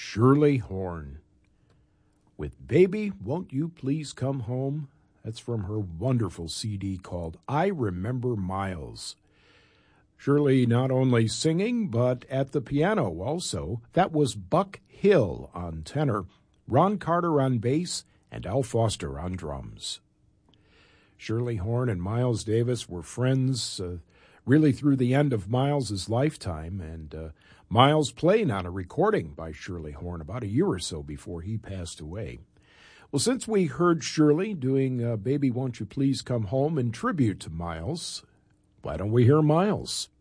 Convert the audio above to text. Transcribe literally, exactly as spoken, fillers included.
Shirley Horn with Baby, Won't You Please Come Home? That's from her wonderful C D called I Remember Miles. Shirley not only singing, but at the piano also. That was Buck Hill on tenor, Ron Carter on bass, and Al Foster on drums. Shirley Horn and Miles Davis were friends uh, really through the end of Miles's lifetime, and uh, Miles played on a recording by Shirley Horn about a year or so before he passed away. Well, since we heard Shirley doing uh, Baby, Won't You Please Come Home in tribute to Miles, why don't we hear Miles?